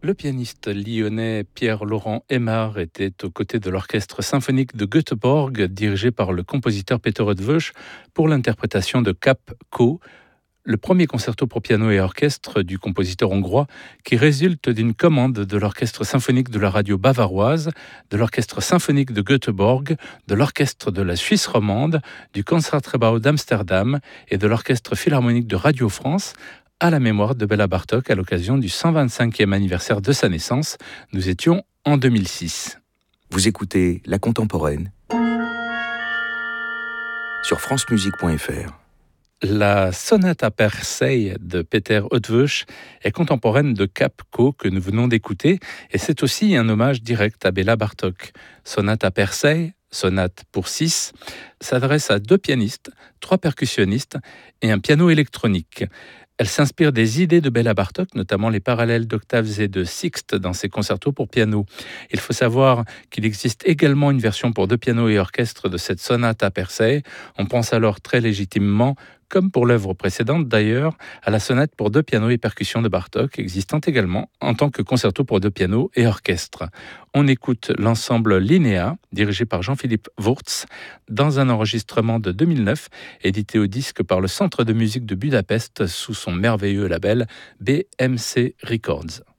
Le pianiste lyonnais Pierre-Laurent Aimard était aux côtés de l'orchestre symphonique de Göteborg, dirigé par le compositeur Peter Eötvös, pour l'interprétation de Cap Co, le premier concerto pour piano et orchestre du compositeur hongrois, qui résulte d'une commande de l'orchestre symphonique de la radio bavaroise, de l'orchestre symphonique de Göteborg, de l'orchestre de la Suisse romande, du Concertgebouw d'Amsterdam et de l'orchestre philharmonique de Radio France, à la mémoire de Béla Bartók à l'occasion du 125e anniversaire de sa naissance. Nous étions en 2006. Vous écoutez La Contemporaine sur francemusique.fr. La sonata Persei de Peter Eötvös est contemporaine de Cap Co que nous venons d'écouter, et c'est aussi un hommage direct à Béla Bartók. Sonata Persei, sonate pour 6, s'adresse à 2 pianistes, 3 percussionnistes et un piano électronique. Elle s'inspire des idées de Béla Bartók, notamment les parallèles d'octaves et de sixtes dans ses concertos pour piano. Il faut savoir qu'il existe également une version pour 2 pianos et orchestre de cette sonata Persei. On pense alors très légitimement, comme pour l'œuvre précédente d'ailleurs, à la sonate pour 2 pianos et percussions de Bartók, existant également en tant que concerto pour 2 pianos et orchestre. On écoute l'ensemble Linnea, dirigé par Jean-Philippe Wurtz, dans un enregistrement de 2009, édité au disque par le Centre de musique de Budapest sous son merveilleux label BMC Records.